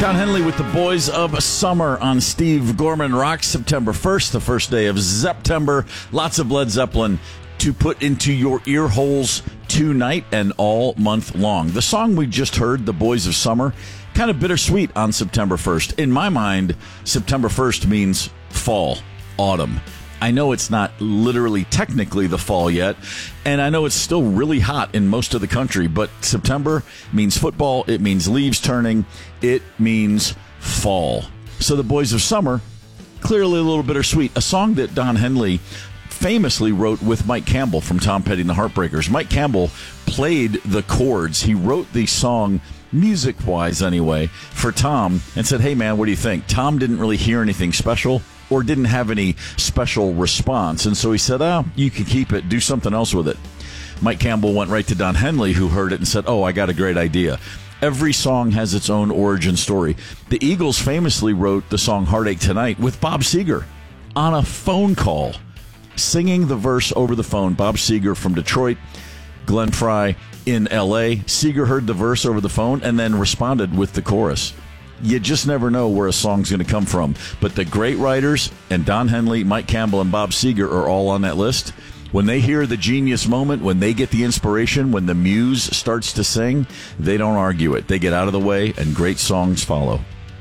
Don Henley with the Boys of Summer on Steve Gorman Rocks, September 1st, the first day of September. Lots of Led Zeppelin to put into your ear holes tonight and all month long. The song we just heard, The Boys of Summer, kind of bittersweet on September 1st. In my mind, September 1st means fall, autumn. I know it's not literally technically the fall yet, and I know it's still really hot in most of the country, but September means football, it means leaves turning, it means fall. So the Boys of Summer, clearly a little bittersweet. A song that Don Henley famously wrote with Mike Campbell from Tom Petty and the Heartbreakers. Mike Campbell played the chords. He wrote the song, music-wise anyway, for Tom and said, hey man, what do you think? Tom didn't really hear anything special or didn't have any special response. And so he said, you can keep it. Do something else with it. Mike Campbell went right to Don Henley, who heard it and said, I got a great idea. Every song has its own origin story. The Eagles famously wrote the song Heartache Tonight with Bob Seger on a phone call, singing the verse over the phone. Bob Seger from Detroit, Glenn Frey in L.A. Seger heard the verse over the phone and then responded with the chorus. You just never know where a song's going to come from. But the great writers, and Don Henley, Mike Campbell, and Bob Seger are all on that list. When they hear the genius moment, when they get the inspiration, when the muse starts to sing, they don't argue it. They get out of the way, and great songs follow.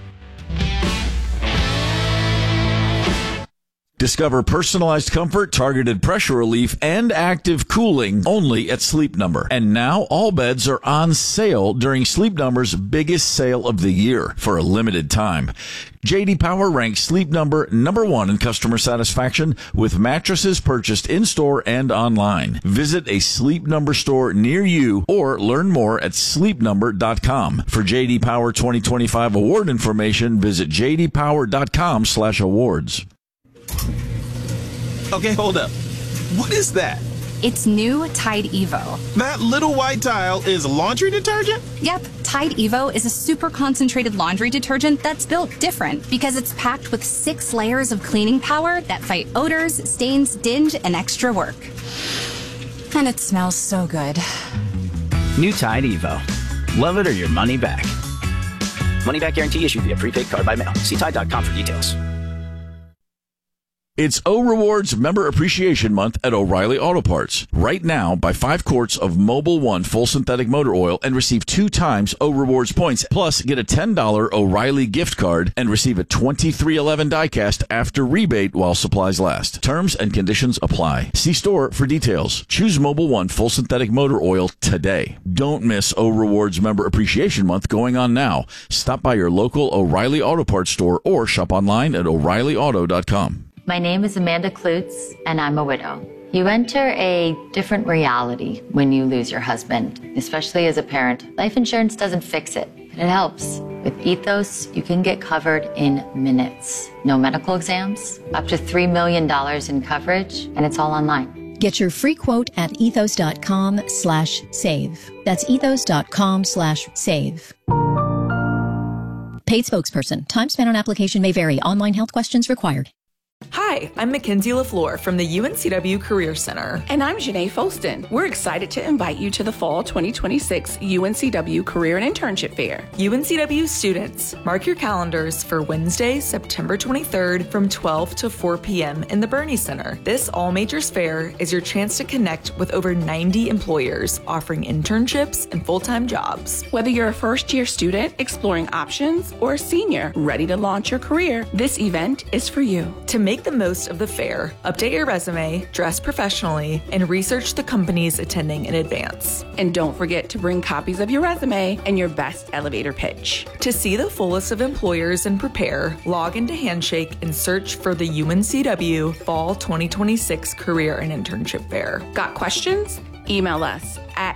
Discover personalized comfort, targeted pressure relief, and active cooling only at Sleep Number. And now all beds are on sale during Sleep Number's biggest sale of the year for a limited time. J.D. Power ranks Sleep Number number one in customer satisfaction with mattresses purchased in-store and online. Visit a Sleep Number store near you or learn more at sleepnumber.com. For J.D. Power 2025 award information, visit jdpower.com/awards. Okay, hold up. What is that? It's new Tide Evo. That little white tile is laundry detergent? Yep, Tide Evo is a super concentrated laundry detergent that's built different because it's packed with 6 layers of cleaning power that fight odors, stains, dinge, and extra work. And it smells so good. New Tide Evo. Love it or your money back. Money back guarantee issued via prepaid card by mail. See Tide.com for details. It's O Rewards Member Appreciation Month at O'Reilly Auto Parts. Right now, buy 5 quarts of Mobil 1 full synthetic motor oil and receive 2 times O Rewards points. Plus, get a $10 O'Reilly gift card and receive a 2311 diecast after rebate while supplies last. Terms and conditions apply. See store for details. Choose Mobil 1 full synthetic motor oil today. Don't miss O Rewards Member Appreciation Month going on now. Stop by your local O'Reilly Auto Parts store or shop online at O'ReillyAuto.com. My name is Amanda Klutz, and I'm a widow. You enter a different reality when you lose your husband, especially as a parent. Life insurance doesn't fix it, but it helps. With Ethos, you can get covered in minutes. No medical exams, up to $3 million in coverage, and it's all online. Get your free quote at ethos.com/save. That's ethos.com/save. Paid spokesperson. Time spent on application may vary. Online health questions required. Hi, I'm Mackenzie LaFleur from the UNCW Career Center. And I'm Janae Folston. We're excited to invite you to the Fall 2026 UNCW Career and Internship Fair. UNCW students, mark your calendars for Wednesday, September 23rd from 12 to 4 p.m. in the Bernie Center. This all-majors fair is your chance to connect with over 90 employers offering internships and full-time jobs. Whether you're a first-year student exploring options or a senior ready to launch your career, this event is for you. To make the most of the fair, update your resume, dress professionally, and research the companies attending in advance. And don't forget to bring copies of your resume and your best elevator pitch. To see the full list of employers and prepare, log into Handshake and search for the UNCW Fall 2026 Career and Internship Fair. Got questions? Email us at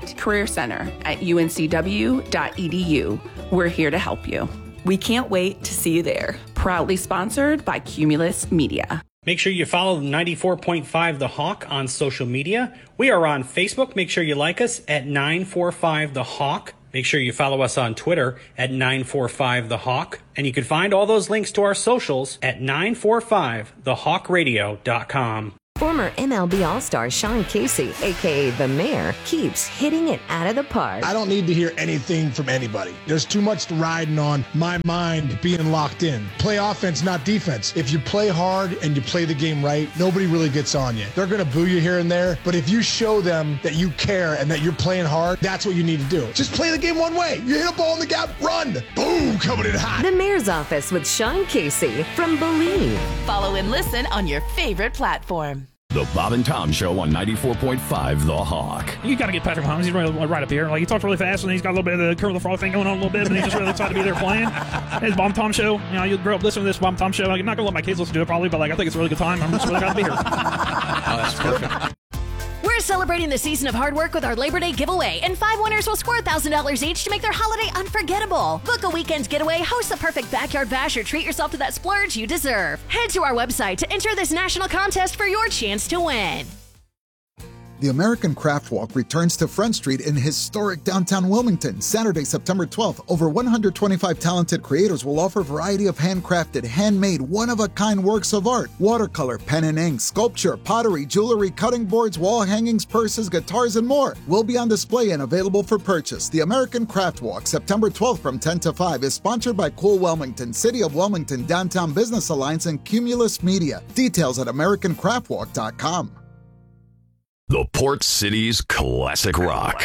careercenter@uncw.edu. We're here to help you. We can't wait to see you there. Proudly sponsored by Cumulus Media. Make sure you follow 94.5 The Hawk on social media. We are on Facebook. Make sure you like us at 945 The Hawk. Make sure you follow us on Twitter at 945 The Hawk. And you can find all those links to our socials at 945thehawkradio.com. For Former MLB All-Star Sean Casey, a.k.a. The Mayor, keeps hitting it out of the park. I don't need to hear anything from anybody. There's too much riding on my mind being locked in. Play offense, not defense. If you play hard and you play the game right, nobody really gets on you. They're going to boo you here and there, but if you show them that you care and that you're playing hard, that's what you need to do. Just play the game one way. You hit a ball in the gap, run. Boom, coming in hot. The Mayor's Office with Sean Casey from Believe. Follow and listen on your favorite platform. The Bob and Tom Show on 94.5 The Hawk. You got to get Patrick Mahomes. He's right up here. Like, he talks really fast, and he's got a little bit of the Kermit the Frog thing going on a little bit, but he's just really excited to be there playing. It's Bob and Tom Show. You know, you grow up listening to this Bob and Tom Show. I'm not going to let my kids listen to it probably, but I think it's a really good time. I'm just really glad to be here. Oh, that's perfect. We're celebrating the season of hard work with our Labor Day giveaway, and 5 winners will score $1,000 each to make their holiday unforgettable. Book a weekend getaway, host the perfect backyard bash, or treat yourself to that splurge you deserve. Head to our website to enter this national contest for your chance to win. The American Craft Walk returns to Front Street in historic downtown Wilmington, Saturday, September 12th. Over 125 talented creators will offer a variety of handcrafted, handmade, one-of-a-kind works of art. Watercolor, pen and ink, sculpture, pottery, jewelry, cutting boards, wall hangings, purses, guitars, and more will be on display and available for purchase. The American Craft Walk, September 12th from 10 to 5, is sponsored by Cool Wilmington, City of Wilmington, Downtown Business Alliance, and Cumulus Media. Details at AmericanCraftWalk.com. The Port City's Classic Rock.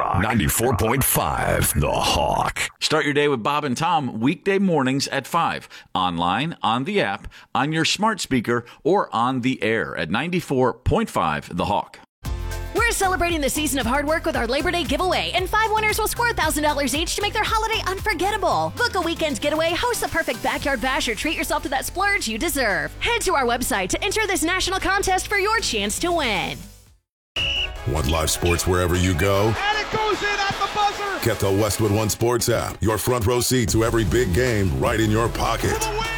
94.5 The Hawk. Start your day with Bob and Tom weekday mornings at 5. Online, on the app, on your smart speaker, or on the air at 94.5 The Hawk. We're celebrating the season of hard work with our Labor Day giveaway, and 5 winners will score $1,000 each to make their holiday unforgettable. Book a weekend getaway, host the perfect backyard bash, or treat yourself to that splurge you deserve. Head to our website to enter this national contest for your chance to win. Want live sports wherever you go? And it goes in at the buzzer! Get the Westwood One Sports app. Your front row seat to every big game right in your pocket. For the win!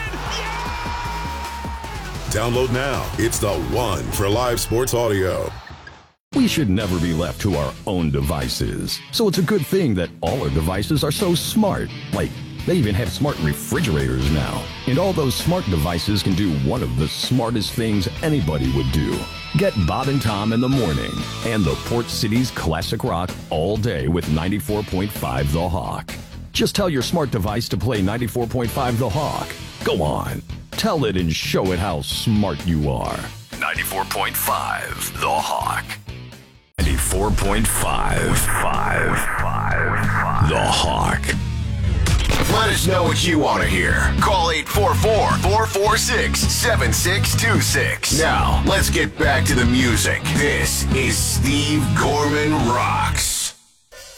Yeah! Download now. It's the one for live sports audio. We should never be left to our own devices. So it's a good thing that all our devices are so smart. Like, they even have smart refrigerators now. And all those smart devices can do one of the smartest things anybody would do. Get Bob and Tom in the morning and the Port City's Classic Rock all day with 94.5 The Hawk. Just tell your smart device to play 94.5 The Hawk. Go on. Tell it and show it how smart you are. 94.5 The Hawk. 94.5 The Hawk. Let us know what you want to hear. Call 844-446-7626. Now, let's get back to the music. This is Steve Gorman Rocks.